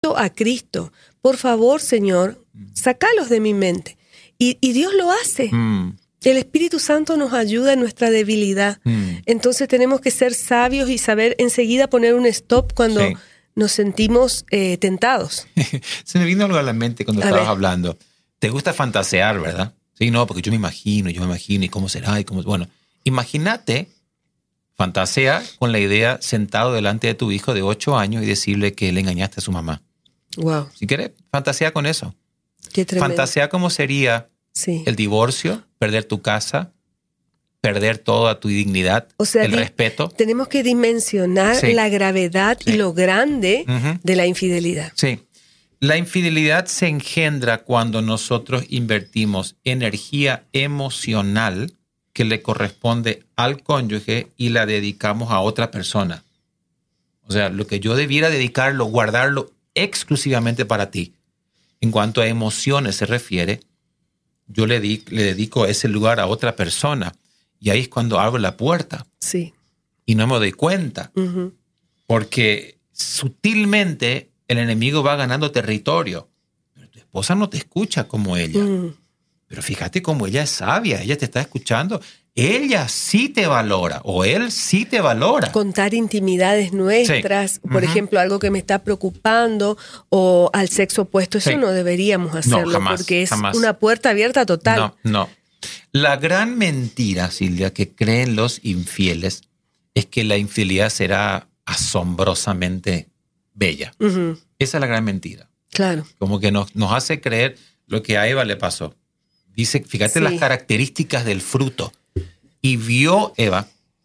a Cristo. Por favor, Señor, sácalos de mi mente. Y Dios lo hace. El Espíritu Santo nos ayuda en nuestra debilidad. Entonces tenemos que ser sabios y saber enseguida poner un stop cuando nos sentimos tentados. Se me vino algo a la mente cuando estabas hablando. Te gusta fantasear, ¿verdad? Sí, no, porque yo me imagino, y cómo será, y cómo... Bueno, imagínate, fantasea con la idea sentado delante de tu hijo de 8 años y decirle que le engañaste a su mamá. Wow. Si quieres, fantasea con eso. Qué tremendo. Fantasea cómo sería el divorcio, perder tu casa, perder toda tu dignidad, o sea, el respeto. Tenemos que dimensionar la gravedad y lo grande de la infidelidad. Sí. La infidelidad se engendra cuando nosotros invertimos energía emocional que le corresponde al cónyuge y la dedicamos a otra persona. O sea, lo que yo debiera dedicarlo, guardarlo exclusivamente para ti. En cuanto a emociones se refiere, yo le dedico ese lugar a otra persona. Y ahí es cuando abro la puerta. Sí. Y no me doy cuenta. Porque sutilmente el enemigo va ganando territorio. Pero tu esposa no te escucha como ella. Pero fíjate cómo ella es sabia. Ella te está escuchando. Ella sí te valora. O él sí te valora. Contar intimidades nuestras. Por ejemplo, algo que me está preocupando. O al sexo opuesto. Eso no deberíamos hacerlo. No, jamás, porque es una puerta abierta total. No. La gran mentira, Silvia, que creen los infieles es que la infidelidad será asombrosamente bella. Esa es la gran mentira. Claro. Como que nos hace creer lo que a Eva le pasó. Dice, fíjate las características del fruto. Y vio Eva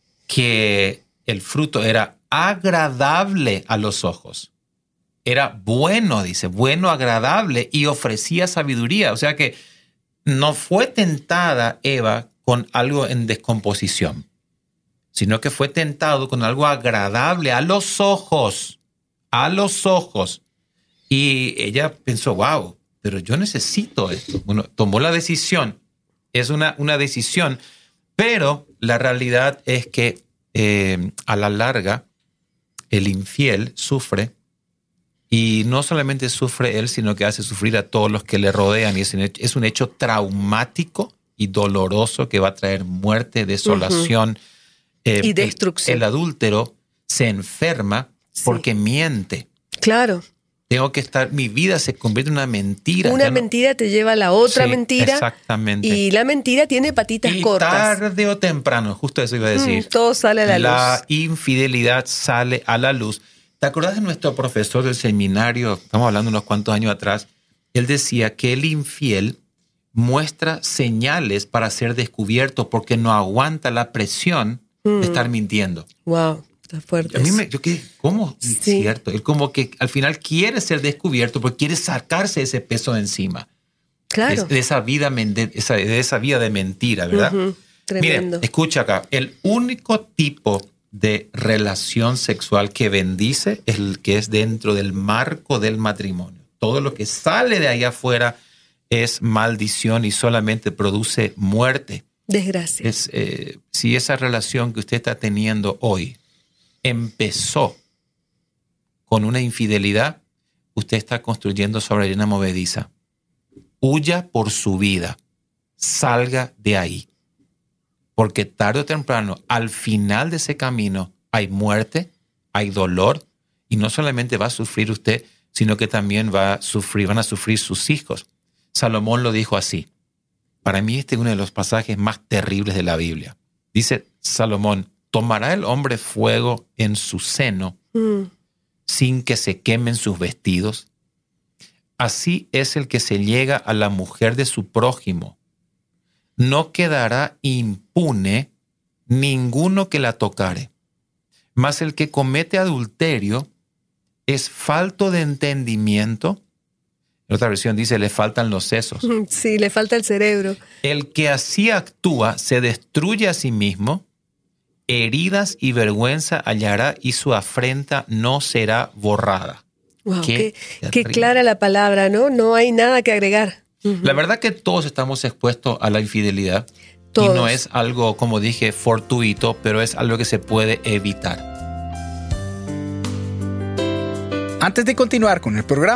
que el fruto era agradable a los ojos. Era bueno, dice, bueno, agradable y ofrecía sabiduría. O sea que no fue tentada Eva con algo en descomposición, sino que fue tentado con algo agradable a los ojos. A los ojos. Y ella pensó, wow, pero yo necesito esto. Bueno, tomó la decisión. Es una decisión. Pero la realidad es que a la larga el infiel sufre. Y no solamente sufre él, sino que hace sufrir a todos los que le rodean. Y es un hecho traumático y doloroso que va a traer muerte, desolación. Y destrucción. El adúltero se enferma porque miente. Claro. Tengo que estar, mi vida se convierte en una mentira. Una mentira te lleva a la otra mentira. Exactamente. Y la mentira tiene patitas cortas. Tarde o temprano, justo eso iba a decir. Todo sale a la luz. La infidelidad sale a la luz. ¿Te acordás de nuestro profesor del seminario? Estamos hablando unos cuantos años atrás. Él decía que el infiel muestra señales para ser descubierto porque no aguanta la presión de estar mintiendo. Wow. Está fuerte. A mí yo quedé, ¿cómo? Sí. Cierto. Él como que al final quiere ser descubierto porque quiere sacarse ese peso de encima. Claro. De esa vida de mentira, ¿verdad? Tremendo. Miren, escucha acá. El único tipo de relación sexual que bendice es el que es dentro del marco del matrimonio. Todo lo que sale de ahí afuera es maldición y solamente produce muerte. Desgracia. Si esa relación que usted está teniendo hoy empezó con una infidelidad, usted está construyendo sobre arena movediza. Huya por su vida. Salga de ahí. Porque tarde o temprano, al final de ese camino, hay muerte, hay dolor, y no solamente va a sufrir usted, sino que también van a sufrir sus hijos. Salomón lo dijo así. Para mí este es uno de los pasajes más terribles de la Biblia. Dice Salomón, ¿tomará el hombre fuego en su seno sin que se quemen sus vestidos? Así es el que se llega a la mujer de su prójimo. No quedará impune ninguno que la tocare. Mas el que comete adulterio es falto de entendimiento. En otra versión dice, le faltan los sesos. Sí, le falta el cerebro. El que así actúa se destruye a sí mismo. Heridas y vergüenza hallará y su afrenta no será borrada. Wow, qué clara la palabra, ¿no? No hay nada que agregar. La verdad que todos estamos expuestos a la infidelidad. Todos. Y no es algo, como dije, fortuito, pero es algo que se puede evitar. Antes de continuar con el programa,